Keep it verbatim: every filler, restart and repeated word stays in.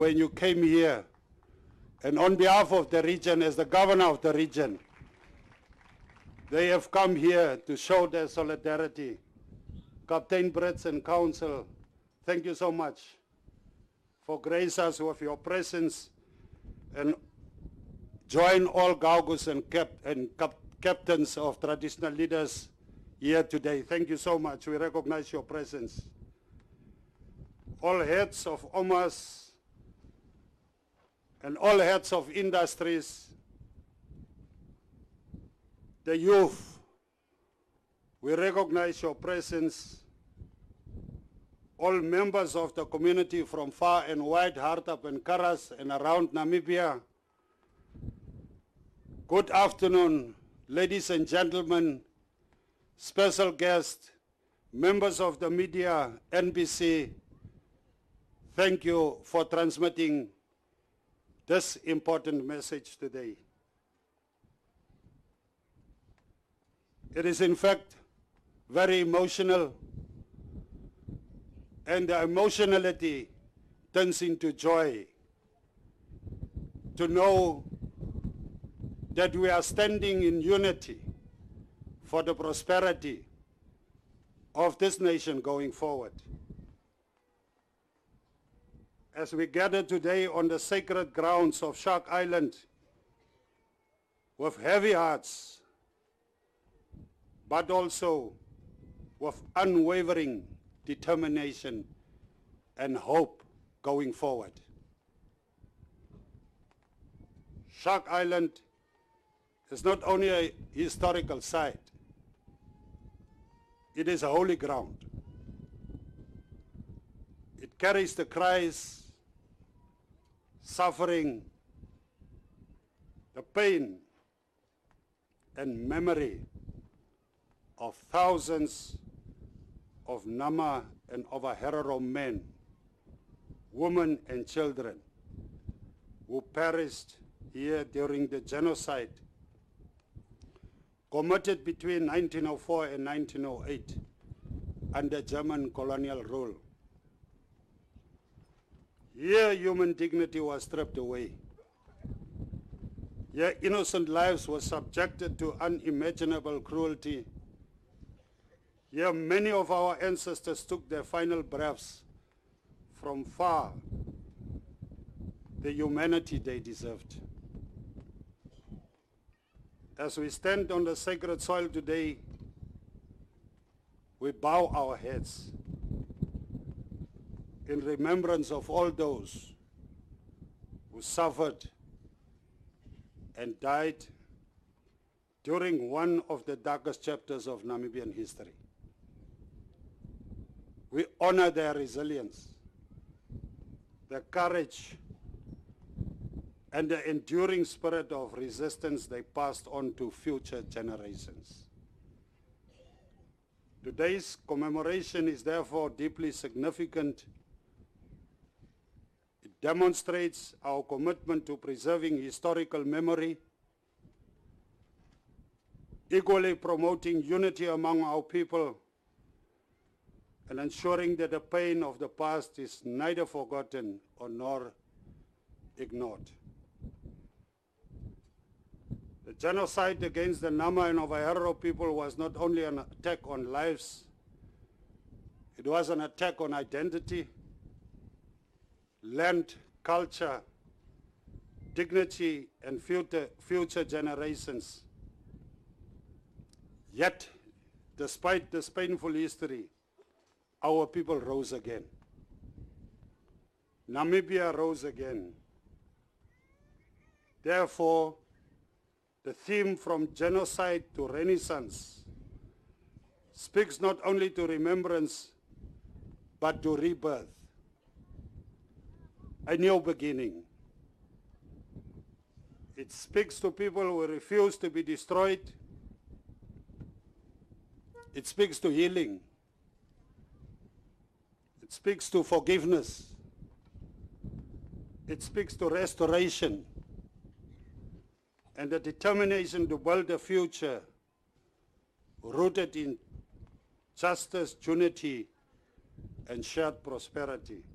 when you came here, and on behalf of the region, as the governor of the region, they have come here to show their solidarity. Captain Brits and Council, thank you so much for grace us with your presence, and join all Gaugus and, cap and cap captains of traditional leaders here today. Thank you so much. We recognize your presence. All heads of O M A S and all heads of industries, the youth, we recognize your presence. All members of the community from far and wide, Hartap and Karas and around Namibia. Good afternoon, ladies and gentlemen, special guests, members of the media, N B C. Thank you for transmitting this important message today. It is in fact very emotional, and the emotionality turns into joy to know that we are standing in unity for the prosperity of this nation going forward. As we gather today on the sacred grounds of Shark Island with heavy hearts, but also with unwavering determination and hope going forward. Shark Island is not only a historical site, it is a holy ground. It carries the cries, suffering, the pain and memory of thousands of Nama and Ovaherero men, women and children who perished here during the genocide committed between nineteen oh four and nineteen oh eight under German colonial rule. Here human dignity was stripped away. Here innocent lives were subjected to unimaginable cruelty. Here many of our ancestors took their final breaths from far the humanity they deserved. As we stand on the sacred soil today, we bow our heads in remembrance of all those who suffered and died during one of the darkest chapters of Namibian history. We honor their resilience, their courage, and the enduring spirit of resistance they passed on to future generations. Today's commemoration is therefore deeply significant. It demonstrates our commitment to preserving historical memory, equally promoting unity among our people, and ensuring that the pain of the past is neither forgotten or nor ignored. The genocide against the Nama and Ovaherero people was not only an attack on lives, it was an attack on identity, land, culture, dignity, and future, future generations. Yet, despite this painful history, our people rose again. Namibia rose again. Therefore, the theme from genocide to renaissance speaks not only to remembrance, but to rebirth, a new beginning. It speaks to people who refuse to be destroyed. It speaks to healing. It speaks to forgiveness. It speaks to restoration and the determination to build a future rooted in justice, unity, and shared prosperity.